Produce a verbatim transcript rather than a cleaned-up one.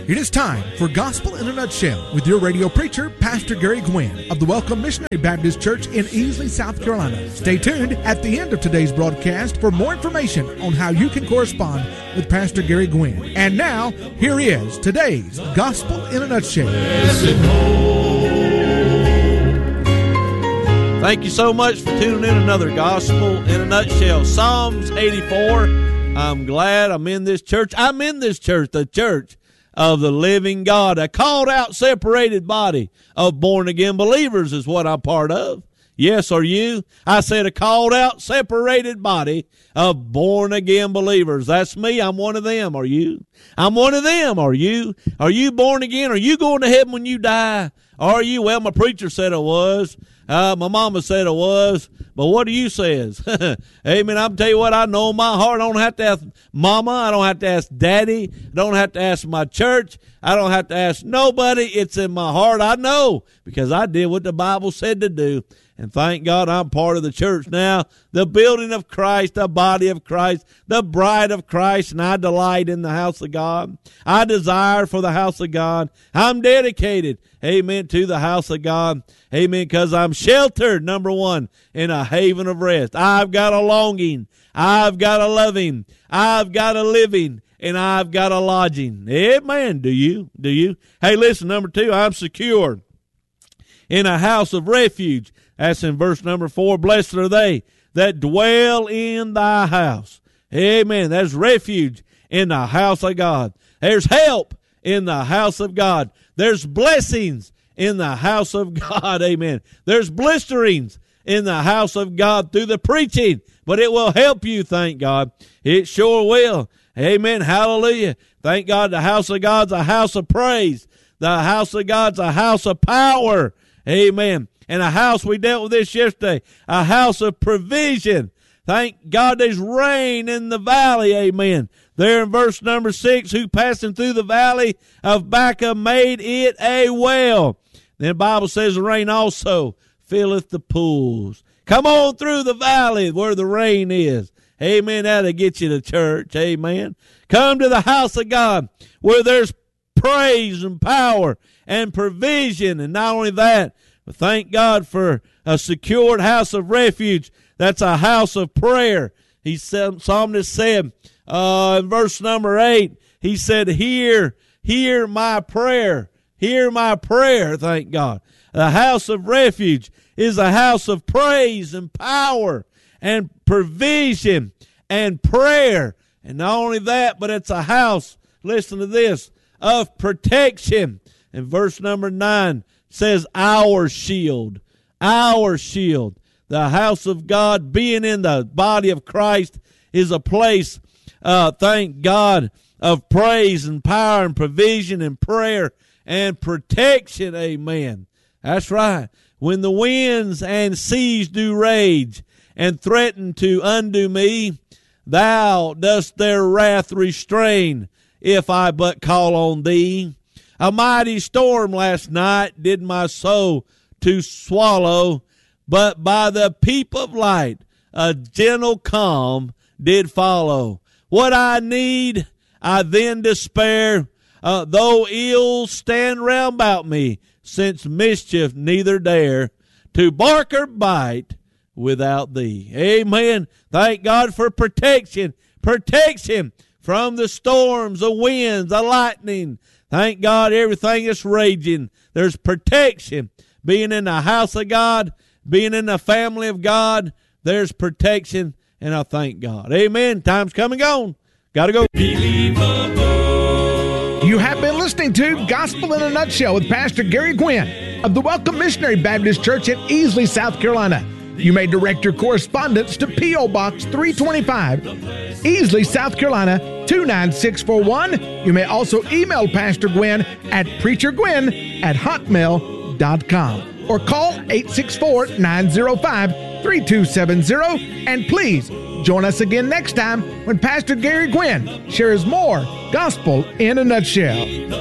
It is time for Gospel in a Nutshell with your radio preacher, Pastor Gary Gwynn of the Welcome Missionary Baptist Church in Easley, South Carolina. Stay tuned at the end of today's broadcast for more information on how you can correspond with Pastor Gary Gwynn. And now, here is today's Gospel in a Nutshell. Thank you so much for tuning in another Gospel in a Nutshell. Psalms eighty-four. I'm glad I'm in this church. I'm in this church, the church of the living God. A called out, separated body of born again believers is what I'm part of. Yes, are you? I said a called out, separated body of born again believers. That's me. I'm one of them. Are you? I'm one of them. Are you? Are you born again? Are you going to heaven when you die? Are you? Well, my preacher said I was. Uh, my mama said I was. But what do you says? Amen. I'm tell you what, I know in my heart. I don't have to ask mama. I don't have to ask daddy. I don't have to ask my church. I don't have to ask nobody. It's in my heart. I know because I did what the Bible said to do. And thank God I'm part of the church now, the building of Christ, the body of Christ, the bride of Christ, and I delight in the house of God. I desire for the house of God. I'm dedicated, amen, to the house of God, amen, because I'm sheltered, number one, in a haven of rest. I've got a longing. I've got a loving. I've got a living. And I've got a lodging. Amen. Do you? Do you? Hey, listen, number two, I'm secure in a house of refuge. That's in verse number four. Blessed are they that dwell in thy house. Amen. There's refuge in the house of God. There's help in the house of God. There's blessings in the house of God. Amen. There's blisterings in the house of God through the preaching, but it will help you, thank God. It sure will. Amen. Hallelujah. Thank God the house of God's a house of praise. The house of God's a house of power. Amen. And a house, we dealt with this yesterday, a house of provision. Thank God there's rain in the valley. Amen. There in verse number six, who passing through the valley of Baca made it a well. Then the Bible says the rain also filleth the pools. Come on through the valley where the rain is. Amen. That'll get you to church. Amen. Come to the house of God where there's praise and power and provision. And not only that, but thank God for a secured house of refuge. That's a house of prayer. He said, Psalmist said, uh, in verse number eight, he said, hear, hear my prayer. Hear my prayer, thank God. The house of refuge is a house of praise and power and provision and prayer. And not only that, but it's a house, listen to this, of protection. In verse number nine says, our shield, our shield. The house of God, being in the body of Christ, is a place, uh, thank God, of praise and power and provision and prayer and protection. Amen. That's right. When the winds and seas do rage and threaten to undo me, thou dost their wrath restrain, if I but call on thee. A mighty storm last night did my soul to swallow, but by the peep of light a gentle calm did follow. What I need, I then despair, uh, though ills stand round about me, since mischief neither dare to bark or bite without thee. Amen. Thank God for protection. Protection from the storms, the winds, the lightning. Thank God everything is raging. There's protection. Being in the house of God, being in the family of God, there's protection, and I thank God. Amen. Time's come and gone. Got to go. You have been listening to Gospel in a Nutshell with Pastor Gary Gwynn of the Welcome Missionary Baptist Church in Easley, South Carolina. You may direct your correspondence to P O. Box three twenty-five, Easley, South Carolina, two nine six four one. You may also email Pastor Gwynn at preachergwynn at hotmail dot com or call eight six four, nine zero five, three two seven zero. And please join us again next time when Pastor Gary Gwynn shares more Gospel in a Nutshell.